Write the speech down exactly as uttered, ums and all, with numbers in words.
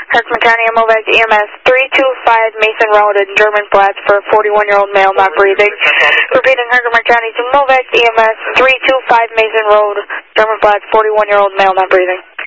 Herkimer County M O V A C E M S three two five Mason Road in German Flats for a forty-one-year-old male not breathing. Repeating, Herkimer County to M O V A C E M S three two five Mason Road, German Flats, forty-one-year-old male not breathing.